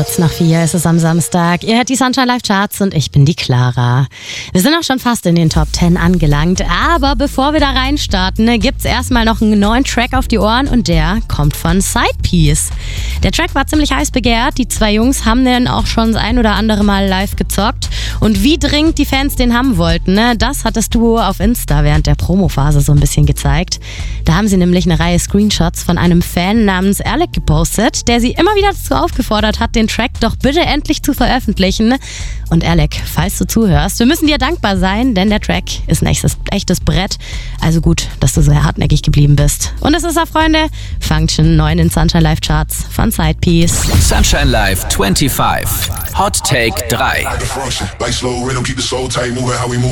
Kurz nach 4 ist es am Samstag. Ihr hört die Sunshine Live Charts und ich bin die Clara. Wir sind auch schon fast in den Top 10 angelangt, aber bevor wir da reinstarten, gibt's erstmal noch einen neuen Track auf die Ohren und der kommt von Sidepiece. Der Track war ziemlich heiß begehrt, die zwei Jungs haben den auch schon das ein oder andere Mal live gezockt und wie dringend die Fans den haben wollten, das hat das Duo auf Insta während der Promophase so ein bisschen gezeigt. Da haben sie nämlich eine Reihe Screenshots von einem Fan namens Alec gepostet, der sie immer wieder dazu aufgefordert hat, den Track doch bitte endlich zu veröffentlichen. Und Alec, falls du zuhörst, wir müssen dir dankbar sein, denn der Track ist ein echtes Brett. Also gut, dass du so hartnäckig geblieben bist. Und es ist auch, Freunde, Function 9 in Sunshine Live Charts von Sidepiece. Sunshine Live 25. Hot Take 3.